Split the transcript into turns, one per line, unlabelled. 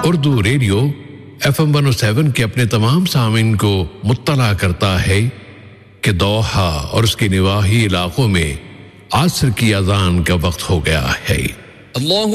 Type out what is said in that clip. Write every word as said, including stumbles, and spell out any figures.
Urdu radio F M one O seven के अपने तमाम सामीन को मुत्तला करता है कि दोहा और उसके निवाही इलाकों में आसर की अज़ान का वक्त हो गया है।
अल्लाहु